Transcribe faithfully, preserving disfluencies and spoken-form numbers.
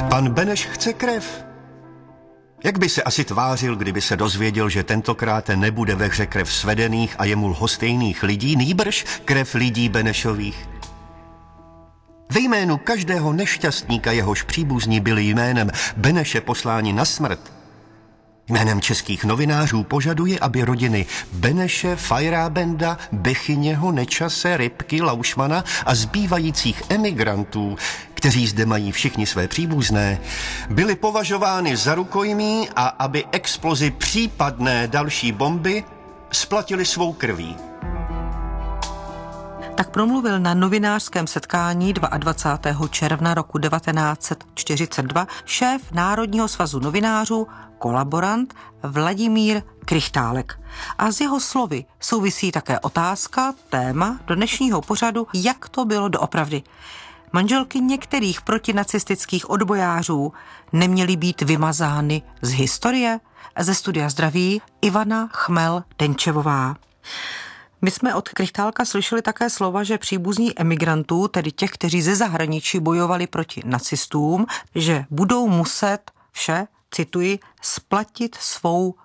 Pan Beneš chce krev. Jak by se asi tvářil, kdyby se dozvěděl, že tentokrát nebude ve hře krev svedených a jemu lhostejných lidí, nýbrž krev lidí Benešových? Ve jménu každého nešťastníka, jehož příbuzní byli jménem Beneše posláni na smrt, jménem českých novinářů požaduje, aby rodiny Beneše, Fajrábenda, Bechyněho, Nečase, Rybky, Laušmana a zbývajících emigrantů, kteří zde mají všichni své příbuzné, byly považovány za rukojmí a aby explozi případné další bomby splatili svou krví. Tak promluvil na novinářském setkání dvacátého druhého června roku devatenáct set čtyřicet dva šéf Národního svazu novinářů, kolaborant Vladimír Krychtálek. A z jeho slovy souvisí také otázka, téma do dnešního pořadu, jak to bylo doopravdy. Manželky některých protinacistických odbojářů neměly být vymazány z historie? Ze studia zdraví Ivana Chmel-Denčevová. My jsme od Krychtálka slyšeli také slova, že příbuzní emigrantů, tedy těch, kteří ze zahraničí bojovali proti nacistům, že budou muset vše, cituji, splatit svou